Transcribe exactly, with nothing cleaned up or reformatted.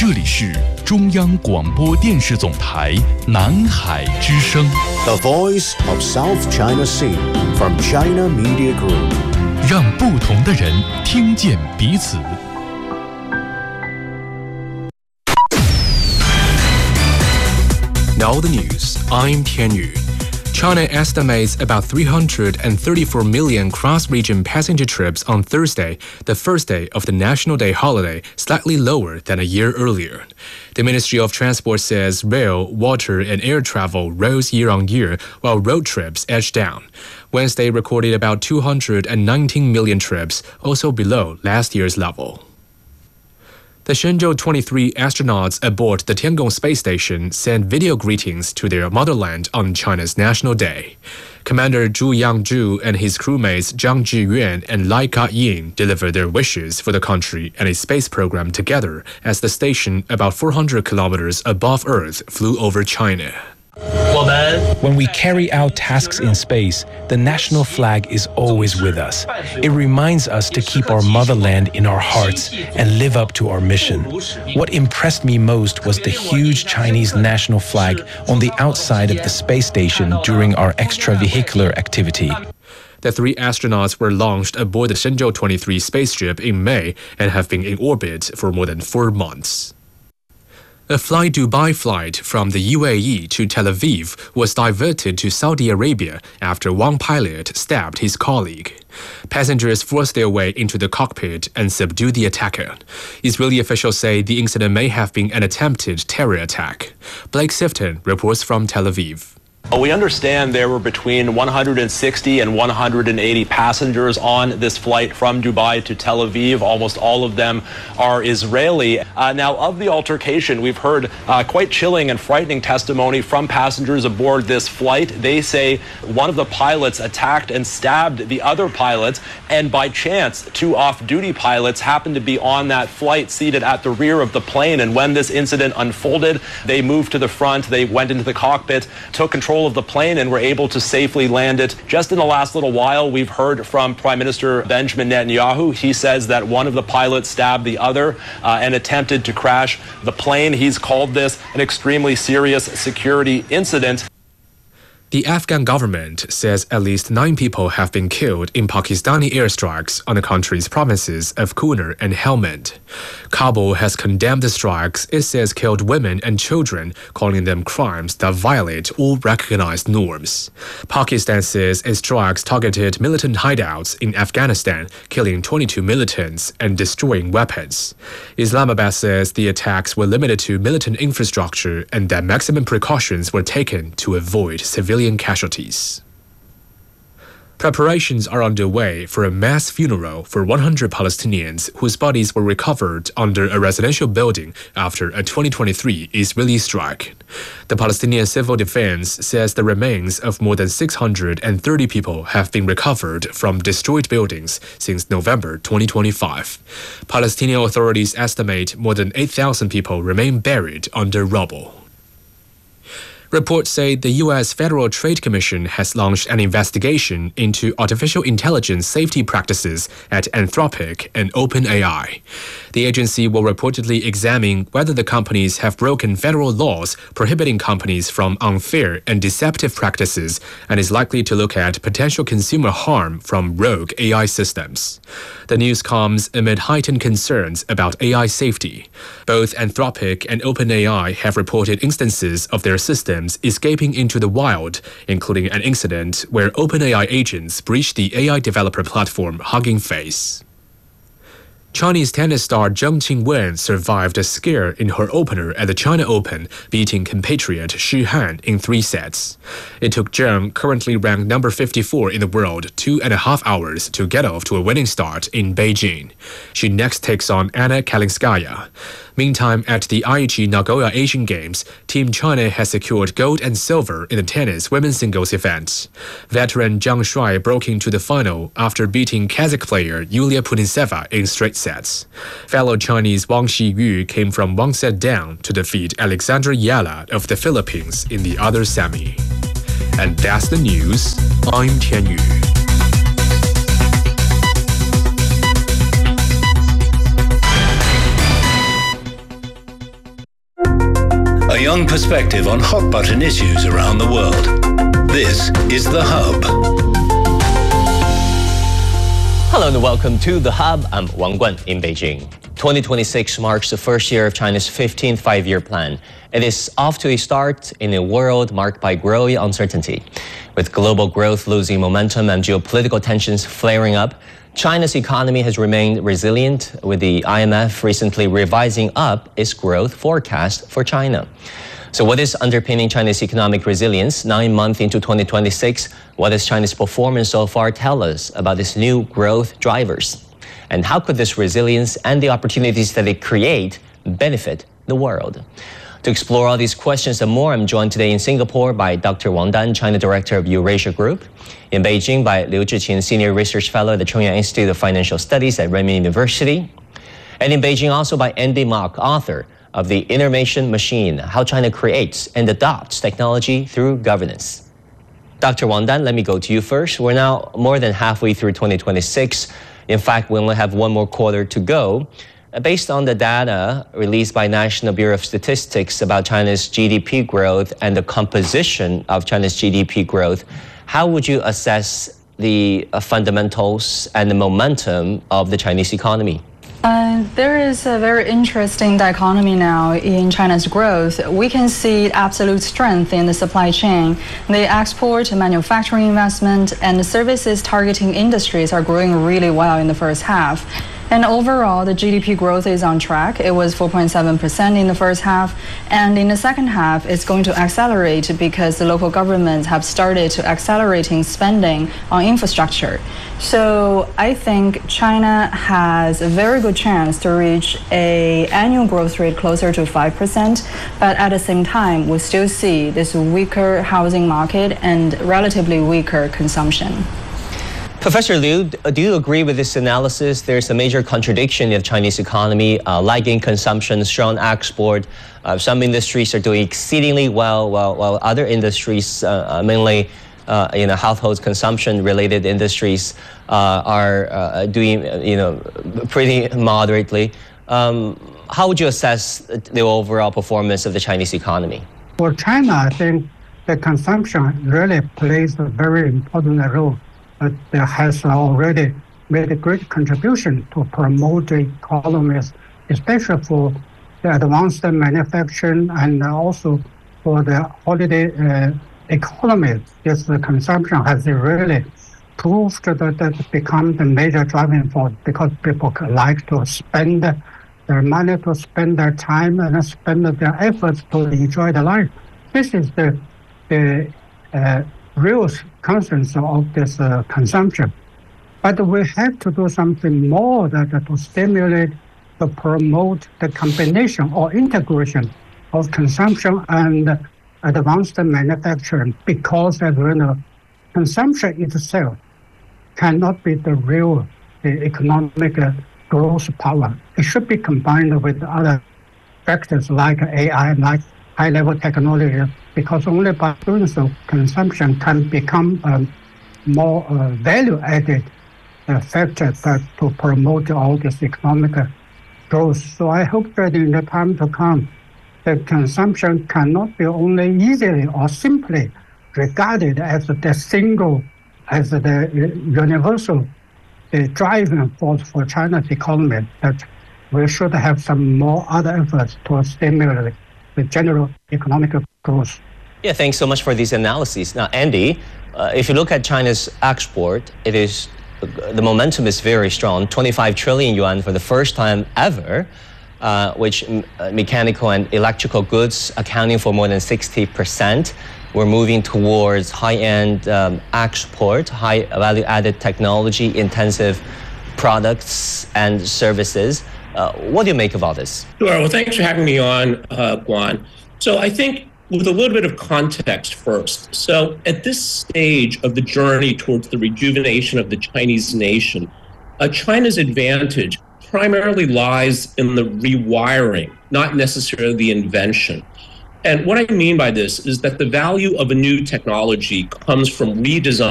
这里是中央广播电视总台南海之声 The Voice of South China Sea from China Media Group， 让不同的人听见彼此。 Now the news. I'm Tian Yu. China estimates about three hundred thirty-four million cross-region passenger trips on Thursday, the first day of the National Day holiday, slightly lower than a year earlier. The Ministry of Transport says rail, water, and air travel rose year-on-year, while road trips edged down. Wednesday recorded about two hundred nineteen million trips, also below last year's level. The Shenzhou twenty-three astronauts aboard the Tiangong space station sent video greetings to their motherland on China's National Day. Commander Zhu Yangzhu and his crewmates Zhang Zhiyuan and Lai Ka-ying delivered their wishes for the country and its space program together as the station, about four hundred kilometers above Earth, flew over China. When we carry out tasks in space, the national flag is always with us. It reminds us to keep our motherland in our hearts and live up to our mission. What impressed me most was the huge Chinese national flag on the outside of the space station during our extravehicular activity. The three astronauts were launched aboard the Shenzhou twenty-three spaceship in May and have been in orbit for more than four months. A Fly Dubai flight from the U A E to Tel Aviv was diverted to Saudi Arabia after one pilot stabbed his colleague. Passengers forced their way into the cockpit and subdued the attacker. Israeli officials say the incident may have been an attempted terror attack. Blake Sifton reports from Tel Aviv. We understand there were between one hundred sixty and one hundred eighty passengers on this flight from Dubai to Tel Aviv. Almost all of them are Israeli. Uh, now, of the altercation, we've heard uh, quite chilling and frightening testimony from passengers aboard this flight. They say one of the pilots attacked and stabbed the other pilots, and by chance, two off-duty pilots happened to be on that flight seated at the rear of the plane. And when this incident unfolded, they moved to the front, they went into the cockpit, took control of the plane and were able to safely land it. Just in the last little while, we've heard from Prime Minister Benjamin Netanyahu. He says that one of the pilots stabbed the other uh, and attempted to crash the plane. He's called this an extremely serious security incident. The Afghan government says at least nine people have been killed in Pakistani airstrikes on the country's provinces of Kunar and Helmand. Kabul has condemned the strikes it says killed women and children, calling them crimes that violate all recognized norms. Pakistan says its strikes targeted militant hideouts in Afghanistan, killing twenty-two militants and destroying weapons. Islamabad says the attacks were limited to militant infrastructure and that maximum precautions were taken to avoid civilian casualties. Preparations are underway for a mass funeral for one hundred Palestinians whose bodies were recovered under a residential building after a twenty twenty-three Israeli strike. The Palestinian Civil Defense says the remains of more than six hundred thirty people have been recovered from destroyed buildings since November twenty twenty-five. Palestinian authorities estimate more than eight thousand people remain buried under rubble. Reports say the U S Federal Trade Commission has launched an investigation into artificial intelligence safety practices at Anthropic and OpenAI. The agency will reportedly examine whether the companies have broken federal laws prohibiting companies from unfair and deceptive practices and is likely to look at potential consumer harm from rogue A I systems. The news comes amid heightened concerns about A I safety. Both Anthropic and OpenAI have reported instances of their systems escaping into the wild, including an incident where OpenAI agents breached the A I developer platform Hugging Face. Chinese tennis star Zheng Qinwen survived a scare in her opener at the China Open, beating compatriot Xu Han in three sets. It took Zheng, currently ranked number fifty-four in the world, two and a half hours to get off to a winning start in Beijing. She next takes on Anna Kalinskaya. Meantime, at the Aichi Nagoya Asian Games, Team China has secured gold and silver in the tennis women's singles event. Veteran Zhang Shuai broke into the final after beating Kazakh player Yulia Putintseva in straight sets. Fellow Chinese Wang Xiyu came from one set down to defeat Alexandra Yala of the Philippines in the other semi. And that's the news. I'm Tian Yu. young perspective on hot-button issues around the world. This is The Hub. Hello and welcome to The Hub. I'm Wang Guan in Beijing. twenty twenty-six marks the first year of China's fifteenth five-year plan. It is off to a start in a world marked by growing uncertainty. With global growth losing momentum and geopolitical tensions flaring up, China's economy has remained resilient, with the I M F recently revising up its growth forecast for China. So what is underpinning China's economic resilience nine months into twenty twenty-six? What does China's performance so far tell us about its new growth drivers? And how could this resilience and the opportunities that it create benefit the world? To explore all these questions and more, I'm joined today in Singapore by Doctor Wang Dan, China Director of Eurasia Group, in Beijing by Liu Zhiqin, Senior Research Fellow at the Chongyang Institute of Financial Studies at Renmin University, and in Beijing also by Andy Mok, author of The Information Machine, How China Creates and Adopts Technology Through Governance. Doctor Wang Dan, let me go to you first. We're now more than halfway through twenty twenty-six. In fact, we only have one more quarter to go. Based on the data released by National Bureau of Statistics about China's G D P growth and the composition of China's G D P growth, how would you assess the uh, fundamentals and the momentum of the Chinese economy? Uh, there is a very interesting dichotomy now in China's growth. We can see absolute strength in the supply chain. The export, manufacturing investment, and the services targeting industries are growing really well in the first half. And overall, the G D P growth is on track. It was four point seven percent in the first half. And in the second half, it's going to accelerate because the local governments have started to accelerating spending on infrastructure. So I think China has a very good chance to reach an annual growth rate closer to five percent. But at the same time, we still see this weaker housing market and relatively weaker consumption. Professor Liu, do you agree with this analysis? There's a major contradiction in the Chinese economy, uh, lagging consumption, strong export. Uh, some industries are doing exceedingly well, while, while other industries, uh, mainly uh, you know, household consumption-related industries, uh, are uh, doing you know, pretty moderately. Um, how would you assess the overall performance of the Chinese economy? For China, I think the consumption really plays a very important role. That has already made a great contribution to promote the economies, especially for the advanced manufacturing and also for the holiday uh, economy. This the consumption has really proved that that become the major driving force because people like to spend their money, to spend their time, and spend their efforts to enjoy the life. This is the the uh, real consequence of this uh, consumption. But we have to do something more that uh, to stimulate, to promote the combination or integration of consumption and advanced manufacturing, because as we know, consumption itself cannot be the real the economic uh, growth power. It should be combined with other factors like A I, like high-level technology, because only by doing so, consumption can become a more uh, value-added uh, factor that to promote all this economic growth. So I hope that in the time to come, the consumption cannot be only easily or simply regarded as the single, as the universal uh, driving force for China's economy, that we should have some more other efforts to stimulate the general economic growth. Yeah, thanks so much for these analyses. Now, Andy, uh, if you look at China's export, it is the momentum is very strong, twenty-five trillion yuan for the first time ever, uh, which uh, mechanical and electrical goods accounting for more than sixty percent. We're moving towards high-end um, export, high value-added technology-intensive products and services. Uh, what do you make of all this? Sure. Well, thanks for having me on, uh, Guan. So I think with a little bit of context first. So at this stage of the journey towards the rejuvenation of the Chinese nation, uh, China's advantage primarily lies in the rewiring, not necessarily the invention. And what I mean by this is that the value of a new technology comes from redesign